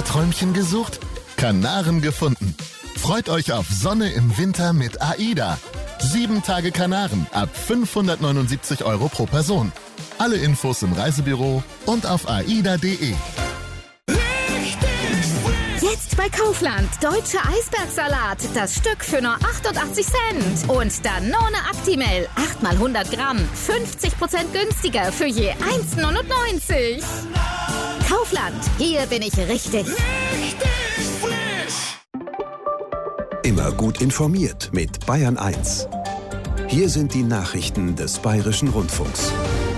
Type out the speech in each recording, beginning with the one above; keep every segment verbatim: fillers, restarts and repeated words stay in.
Sommerträumchen gesucht? Kanaren gefunden. Freut euch auf Sonne im Winter mit AIDA. Sieben Tage Kanaren ab fünfhundertneunundsiebzig Euro pro Person. Alle Infos im Reisebüro und auf aida punkt de. Jetzt bei Kaufland. Deutscher Eisbergsalat. Das Stück für nur achtundachtzig Cent. Und Danone Actimel. acht mal hundert Gramm. fünfzig Prozent günstiger für je eins neunundneunzig. Kaufland. Hier bin ich richtig. Richtig frisch. Immer gut informiert mit Bayern eins. Hier sind die Nachrichten des Bayerischen Rundfunks.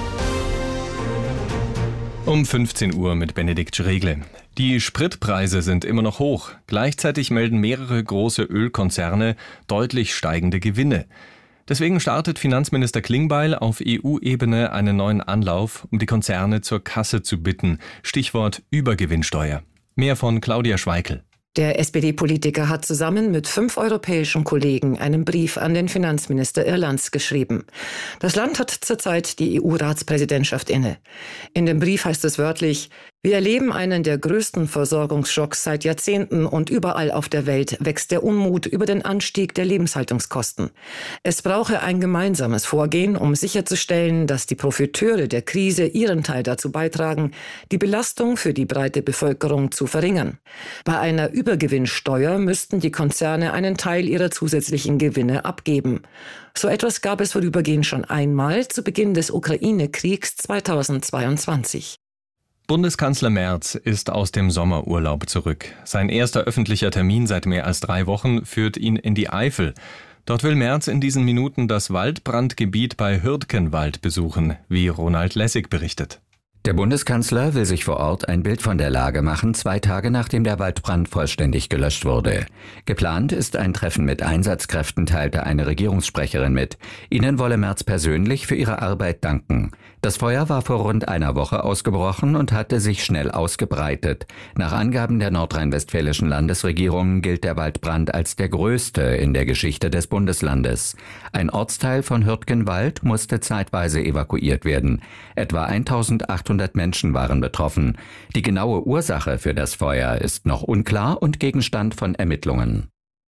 Um fünfzehn Uhr mit Benedikt Schregle. Die Spritpreise sind immer noch hoch. Gleichzeitig melden mehrere große Ölkonzerne deutlich steigende Gewinne. Deswegen startet Finanzminister Klingbeil auf E U-Ebene einen neuen Anlauf, um die Konzerne zur Kasse zu bitten. Stichwort Übergewinnsteuer. Mehr von Claudia Schweikel. Der S P D-Politiker hat zusammen mit fünf europäischen Kollegen einen Brief an den Finanzminister Irlands geschrieben. Das Land hat zurzeit die E U-Ratspräsidentschaft inne. In dem Brief heißt es wörtlich: Wir erleben einen der größten Versorgungsschocks seit Jahrzehnten und überall auf der Welt wächst der Unmut über den Anstieg der Lebenshaltungskosten. Es brauche ein gemeinsames Vorgehen, um sicherzustellen, dass die Profiteure der Krise ihren Teil dazu beitragen, die Belastung für die breite Bevölkerung zu verringern. Bei einer Übergewinnsteuer müssten die Konzerne einen Teil ihrer zusätzlichen Gewinne abgeben. So etwas gab es vorübergehend schon einmal zu Beginn des Ukraine-Kriegs zweitausendzweiundzwanzig. Bundeskanzler Merz ist aus dem Sommerurlaub zurück. Sein erster öffentlicher Termin seit mehr als drei Wochen führt ihn in die Eifel. Dort will Merz in diesen Minuten das Waldbrandgebiet bei Hürtgenwald besuchen, wie Ronald Lessig berichtet. Der Bundeskanzler will sich vor Ort ein Bild von der Lage machen, zwei Tage nachdem der Waldbrand vollständig gelöscht wurde. Geplant ist ein Treffen mit Einsatzkräften, teilte eine Regierungssprecherin mit. Ihnen wolle Merz persönlich für ihre Arbeit danken. Das Feuer war vor rund einer Woche ausgebrochen und hatte sich schnell ausgebreitet. Nach Angaben der nordrhein-westfälischen Landesregierung gilt der Waldbrand als der größte in der Geschichte des Bundeslandes. Ein Ortsteil von Hürtgenwald musste zeitweise evakuiert werden. Etwa eintausendachthundert Menschen waren betroffen. Die genaue Ursache für das Feuer ist noch unklar und Gegenstand von Ermittlungen.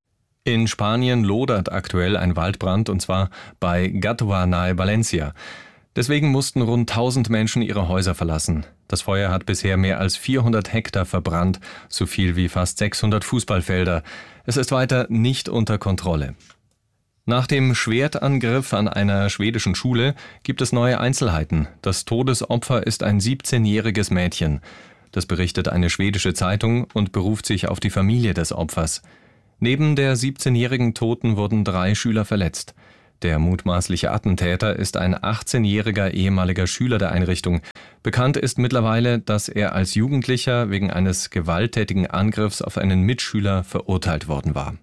In Spanien lodert aktuell ein Waldbrand, und zwar bei Gàtova nahe Valencia. Deswegen mussten rund tausend Menschen ihre Häuser verlassen. Das Feuer hat bisher mehr als vierhundert Hektar verbrannt, so viel wie fast sechshundert Fußballfelder. Es ist weiter nicht unter Kontrolle. Nach dem Schwertangriff an einer schwedischen Schule gibt es neue Einzelheiten. Das Todesopfer ist ein siebzehnjähriges Mädchen. Das berichtet eine schwedische Zeitung und beruft sich auf die Familie des Opfers. Neben der siebzehnjährigen Toten wurden drei Schüler verletzt. Der mutmaßliche Attentäter ist ein achtzehnjähriger ehemaliger Schüler der Einrichtung. Bekannt ist mittlerweile, dass er als Jugendlicher wegen eines gewalttätigen Angriffs auf einen Mitschüler verurteilt worden war.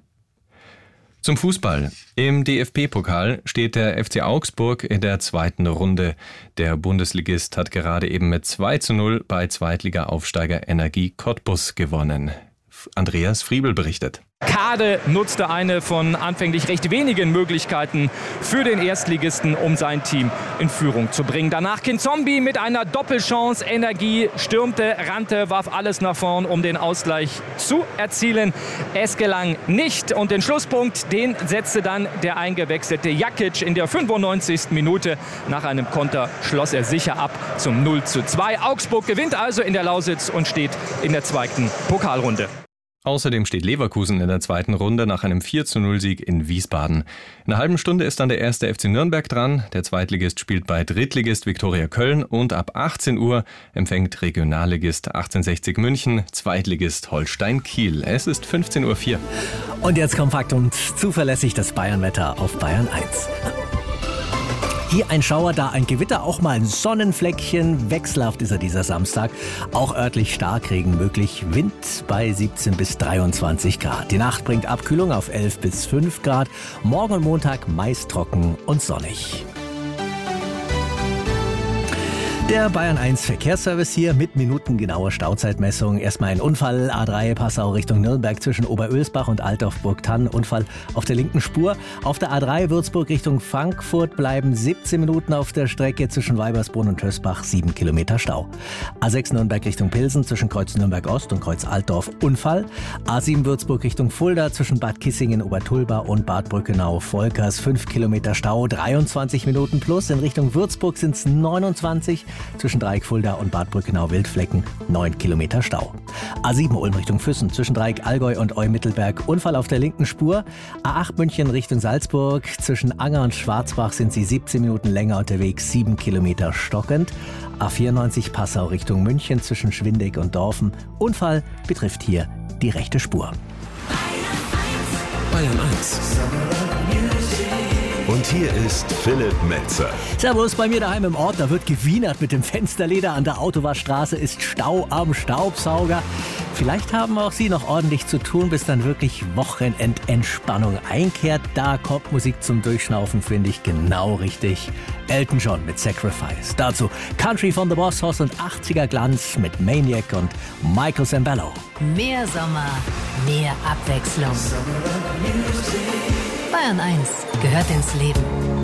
Zum Fußball. Im D F B-Pokal steht der F C Augsburg in der zweiten Runde. Der Bundesligist hat gerade eben mit zwei zu null bei Zweitliga-Aufsteiger Energie Cottbus gewonnen. Andreas Friebel berichtet. Kade nutzte eine von anfänglich recht wenigen Möglichkeiten für den Erstligisten, um sein Team in Führung zu bringen. Danach Kinzombie mit einer Doppelchance. Energie stürmte, rannte, warf alles nach vorn, um den Ausgleich zu erzielen. Es gelang nicht und den Schlusspunkt, den setzte dann der eingewechselte Jakic in der fünfundneunzigsten Minute. Nach einem Konter schloss er sicher ab zum null zu zwei. Augsburg gewinnt also in der Lausitz und steht in der zweiten Pokalrunde. Außerdem steht Leverkusen in der zweiten Runde nach einem vier zu null Sieg in Wiesbaden. In einer halben Stunde ist dann der erste F C Nürnberg dran. Der Zweitligist spielt bei Drittligist Viktoria Köln und ab achtzehn Uhr empfängt Regionalligist achtzehnhundertsechzig München Zweitligist Holstein Kiel. Es ist fünfzehn Uhr vier. Und jetzt kompakt und zuverlässig das Bayernwetter auf Bayern eins. Hier ein Schauer, da ein Gewitter, auch mal ein Sonnenfleckchen. Wechselhaft ist er dieser Samstag. Auch örtlich Starkregen möglich. Wind bei siebzehn bis dreiundzwanzig Grad. Die Nacht bringt Abkühlung auf elf bis fünf Grad. Morgen und Montag meist trocken und sonnig. Der Bayern eins Verkehrsservice hier mit minutengenauer Stauzeitmessung. Erstmal ein Unfall, A drei Passau Richtung Nürnberg zwischen Oberölsbach und Altdorf-Burgthann. Unfall auf der linken Spur. Auf der A drei Würzburg Richtung Frankfurt bleiben siebzehn Minuten auf der Strecke zwischen Weibersbrunn und Hösbach, sieben Kilometer Stau. A sechs Nürnberg Richtung Pilsen zwischen Kreuz Nürnberg Ost und Kreuz Altdorf, Unfall. A sieben Würzburg Richtung Fulda zwischen Bad Kissingen, Obertulba und Bad Brückenau-Volkers, fünf Kilometer Stau, dreiundzwanzig Minuten plus. In Richtung Würzburg sind es neunundzwanzig. Zwischen Dreieck Fulda und Bad Brückenau-Wildflecken neun Kilometer Stau. A sieben Ulm Richtung Füssen zwischen Dreieck Allgäu und Eu-Mittelberg, Unfall auf der linken Spur. A acht München Richtung Salzburg zwischen Anger und Schwarzbach sind sie siebzehn Minuten länger unterwegs, sieben Kilometer stockend. A vierundneunzig Passau Richtung München zwischen Schwindeck und Dorfen. Unfall betrifft hier die rechte Spur. Bayern eins. Und hier ist Philipp Melzer. Servus, bei mir daheim im Ort, da wird gewienert mit dem Fensterleder. An der Autowaschstraße ist Stau am Staubsauger. Vielleicht haben auch Sie noch ordentlich zu tun, bis dann wirklich Wochenendentspannung einkehrt. Da kommt Musik zum Durchschnaufen, finde ich genau richtig. Elton John mit Sacrifice. Dazu Country von The Boss Hoss und achtziger Glanz mit Maniac und Michael Zambello. Mehr Sommer, mehr Abwechslung. Bayern eins gehört ins Leben.